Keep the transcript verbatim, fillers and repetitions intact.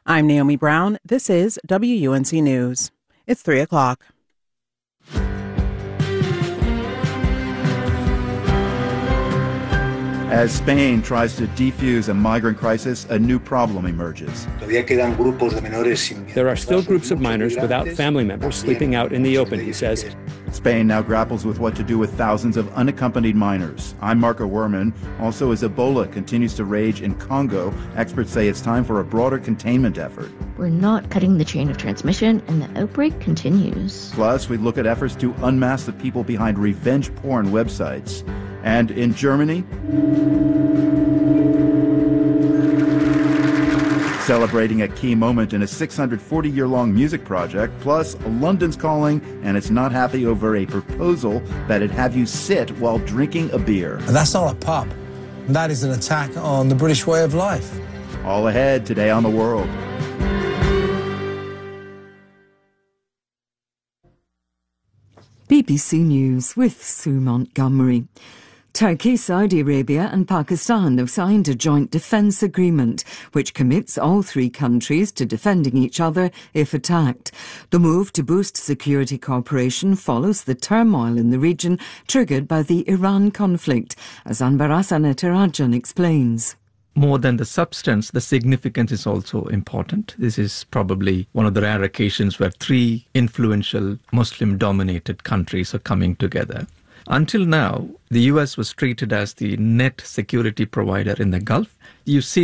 I'm Naomi Brown. This is W U N C News. It's three o'clock. As Spain tries to defuse a migrant crisis, a new problem emerges. There are still groups of minors without family members sleeping out in the open, he says. Spain now grapples with what to do with thousands of unaccompanied minors. I'm Marco Werman. Also, as Ebola continues to rage in Congo, experts say it's time for a broader containment effort. We're not cutting the chain of transmission, and the outbreak continues. Plus, we look at efforts to unmask the people behind revenge porn websites. And in Germany, celebrating a key moment in a six hundred forty year long music project, plus London's calling and it's not happy over a proposal that'd have you sit while drinking a beer. That's not a pub. That is an attack on the British way of life. All ahead today on The World. B B C News with Sue Montgomery. Turkey, Saudi Arabia and Pakistan have signed a joint defence agreement which commits all three countries to defending each other if attacked. The move to boost security cooperation follows the turmoil in the region triggered by the Iran conflict, as Anbarasan Etirajan explains. More than the substance, the significance is also important. This is probably one of the rare occasions where three influential Muslim-dominated countries are coming together. Until now, the U S was treated as the net security provider in the Gulf. You see